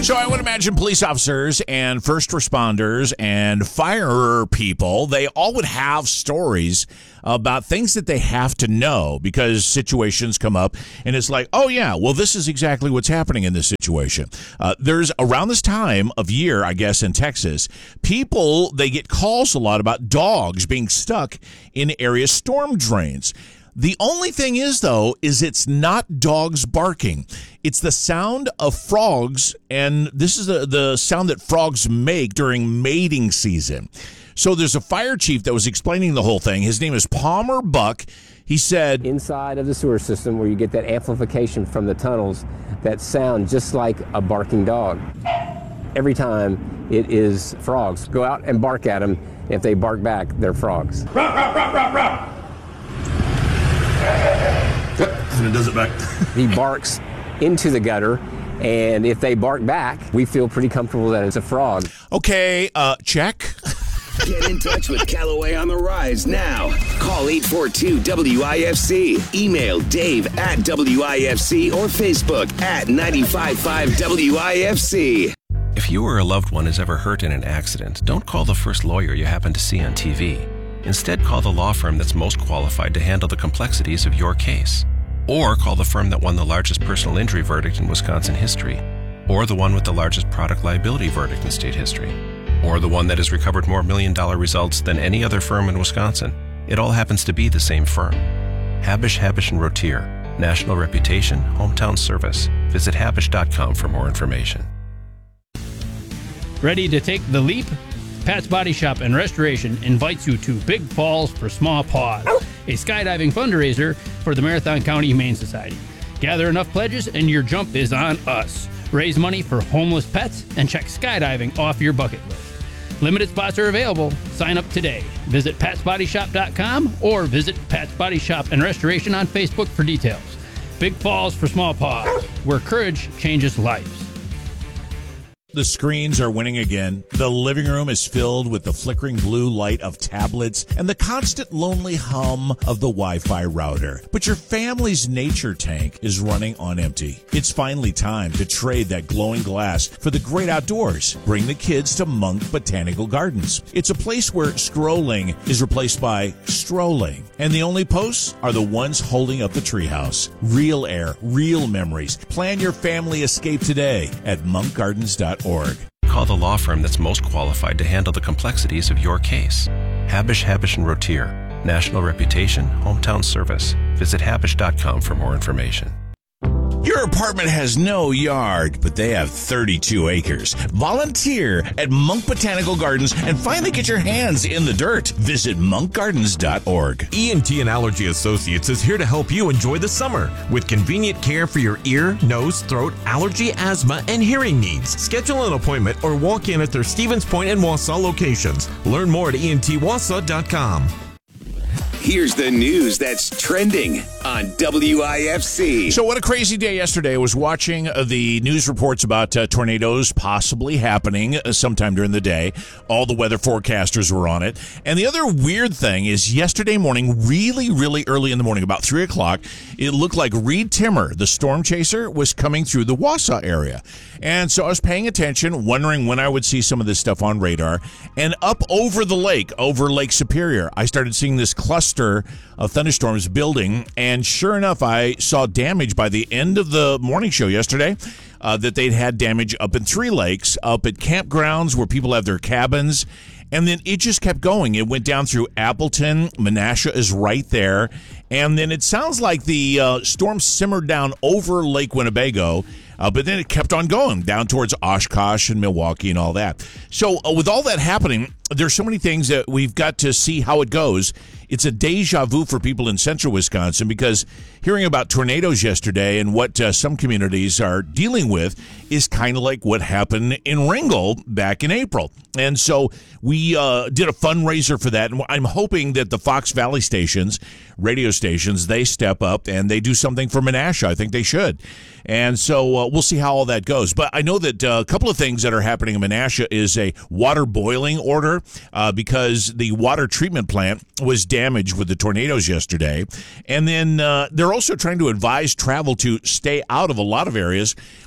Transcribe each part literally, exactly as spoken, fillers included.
So I would imagine police officers and first responders and fire people, they all would have stories about things that they have to know because situations come up and it's like, oh yeah, well, this is exactly what's happening in this situation. Uh, there's around this time of year, I guess, in Texas, people, they get calls a lot about dogs being stuck in area storm drains. The only thing is, though, is it's not dogs barking. It's the sound of frogs, and this is the, the sound that frogs make during mating season. So there's a fire chief that was explaining the whole thing. His name is Palmer Buck. He said, inside of the sewer system where you get that amplification from the tunnels that sound just like a barking dog. Every time it is frogs. Go out and bark at them. If they bark back, they're frogs. Rah, rah, rah, rah, rah. And it does it back. He barks into the gutter, and if they bark back, we feel pretty comfortable that it's a frog. Okay, uh, check. Get in touch with Callaway on the Rise now. Call eight four two W I F C. Email Dave at W I F C or Facebook at nine five five W I F C. If you or a loved one is ever hurt in an accident, don't call the first lawyer you happen to see on T V. Instead, call the law firm that's most qualified to handle the complexities of your case. Or call the firm that won the largest personal injury verdict in Wisconsin history. Or the one with the largest product liability verdict in state history. Or the one that has recovered more million-dollar results than any other firm in Wisconsin. It all happens to be the same firm. Habish, Habish and Rotier. National reputation, hometown service. Visit habish dot com for more information. Ready to take the leap? Pat's Body Shop and Restoration invites you to Big Falls for Small Paws, a skydiving fundraiser for the Marathon County Humane Society. Gather enough pledges and your jump is on us. Raise money for homeless pets and check skydiving off your bucket list. Limited spots are available. Sign up today. Visit pats body shop dot com or visit Pat's Body Shop and Restoration on Facebook for details. Big Falls for Small Paws, where courage changes lives. The screens are winning again. The living room is filled with the flickering blue light of tablets and the constant lonely hum of the Wi-Fi router. But your family's nature tank is running on empty. It's finally time to trade that glowing glass for the great outdoors. Bring the kids to Monk Botanical Gardens. It's a place where scrolling is replaced by strolling. And the only posts are the ones holding up the treehouse. Real air, real memories. Plan your family escape today at monk gardens dot org. Call the law firm that's most qualified to handle the complexities of your case. Habish, Habish and Rotier. National reputation, hometown service. Visit habish dot com for more information. Your apartment has no yard, but they have thirty-two acres. Volunteer at Monk Botanical Gardens and finally get your hands in the dirt. Visit monk gardens dot org. E N T and Allergy Associates is here to help you enjoy the summer with convenient care for your ear, nose, throat, allergy, asthma, and hearing needs. Schedule an appointment or walk in at their Stevens Point and Wausau locations. Learn more at E N T wausau dot com. Here's the news that's trending on W I F C. So what a crazy day yesterday. I was watching uh, the news reports about uh, tornadoes possibly happening uh, sometime during the day. All the weather forecasters were on it. And the other weird thing is yesterday morning, really, really early in the morning, about three o'clock, it looked like Reed Timmer, the storm chaser, was coming through the Wausau area. And so I was paying attention, wondering when I would see some of this stuff on radar. And up over the lake, over Lake Superior, I started seeing this cluster of thunderstorms building, and sure enough, I saw damage by the end of the morning show yesterday, uh, that they'd had damage up in Three Lakes, up at campgrounds where people have their cabins, and then it just kept going. It went down through Appleton. Menasha is right there, and then it sounds like the uh, storm simmered down over Lake Winnebago, Uh, but then it kept on going down towards Oshkosh and Milwaukee and all that. So uh, with all that happening, there's so many things that we've got to see how it goes. It's a deja vu for people in central Wisconsin because hearing about tornadoes yesterday and what uh, some communities are dealing with is kind of like what happened in Ringgold back in April. And so we uh, did a fundraiser for that. And I'm hoping that the Fox Valley stations, radio stations, they step up and they do something for Menasha. I think they should. And so uh, we'll see how all that goes. But I know that uh, a couple of things that are happening in Menasha is a water boiling order uh, because the water treatment plant was damaged with the tornadoes yesterday. And then uh, they're also trying to advise travel to stay out of a lot of areas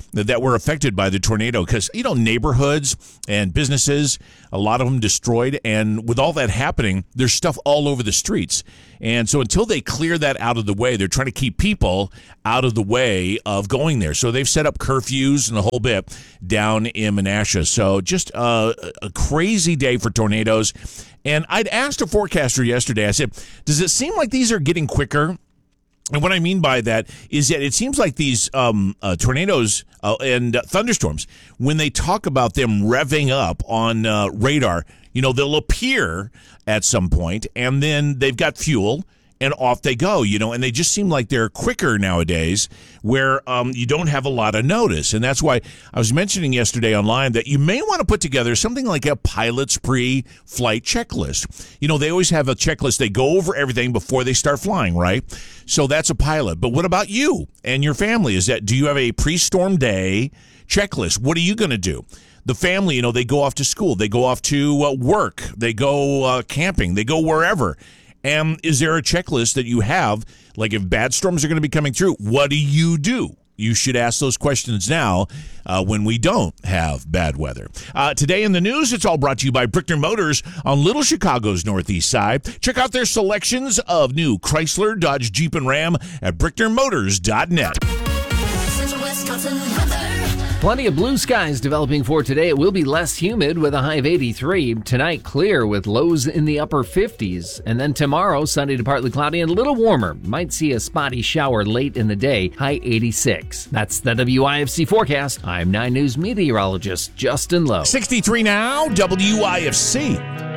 that were affected by the tornado because, you know, neighborhoods and businesses, a lot of them destroyed. And with all that happening, there's stuff all over the streets. And so until they clear that out of the way, they're trying to keep people out of the way of going there. So they've set up curfews and a whole bit down in Menasha. So just uh, a crazy day for tornadoes. And I'd asked a forecaster yesterday, I said, does it seem like these are getting quicker? And what I mean by that is that it seems like these um, uh, tornadoes uh, and uh, thunderstorms, when they talk about them revving up on uh, radar, you know, they'll appear at some point and then they've got fuel and off they go, you know, and they just seem like they're quicker nowadays where um, you don't have a lot of notice. And that's why I was mentioning yesterday online that you may want to put together something like a pilot's pre-flight checklist. You know, they always have a checklist. They go over everything before they start flying, right? So that's a pilot. But what about you and your family? Is that, do you have a pre-storm day checklist? What are you going to do? The family, you know, they go off to school. They go off to uh, work. They go uh, camping. They go wherever. And is there a checklist that you have, like if bad storms are going to be coming through, what do you do? You should ask those questions now uh, when we don't have bad weather. Uh, today in the news, it's all brought to you by Brickner Motors on Little Chicago's northeast side. Check out their selections of new Chrysler, Dodge, Jeep, and Ram at brickner motors dot net. Plenty of blue skies developing for today. It will be less humid with a high of eighty-three. Tonight, clear with lows in the upper fifties. And then tomorrow, sunny to partly cloudy and a little warmer. Might see a spotty shower late in the day, high eighty-six. That's the W I F C forecast. I'm nine News meteorologist Justin Lowe. sixty-three now, W I F C.